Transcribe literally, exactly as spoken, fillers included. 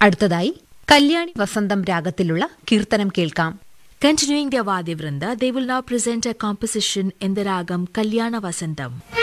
അടുത്തതായി കല്യാണി വസന്തം രാഗത്തിലുള്ള കീർത്തനം കേൾക്കാം. Continuing their Vadi Vrinda, they will now present a composition in the ragam Kalyana Vasantam.